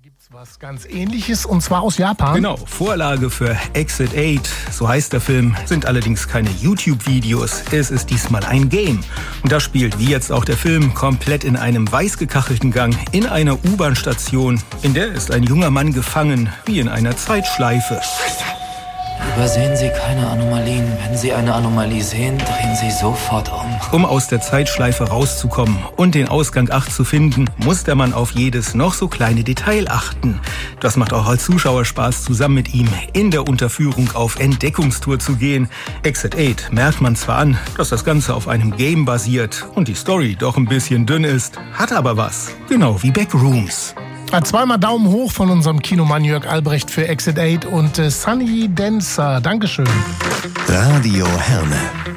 Gibt's was ganz Ähnliches, und zwar aus Japan. Genau, Vorlage für Exit 8, so heißt der Film, sind allerdings keine YouTube-Videos. Es ist diesmal ein Game. Und das spielt, wie jetzt auch der Film, komplett in einem weiß gekachelten Gang in einer U-Bahn-Station. In der ist ein junger Mann gefangen, wie in einer Zeitschleife. Übersehen Sie keine Anomalien. Wenn Sie eine Anomalie sehen, drehen Sie sofort um. Um aus der Zeitschleife rauszukommen und den Ausgang 8 zu finden, muss der Mann auf jedes noch so kleine Detail achten. Das macht auch als Zuschauer Spaß, zusammen mit ihm in der Unterführung auf Entdeckungstour zu gehen. Exit 8 merkt man zwar an, dass das Ganze auf einem Game basiert und die Story doch ein bisschen dünn ist, hat aber was. Genau wie Backrooms. Zweimal Daumen hoch von unserem Kinomann Jörg Albrecht für Exit 8 und Sunny Dancer. Dankeschön. Radio Herne.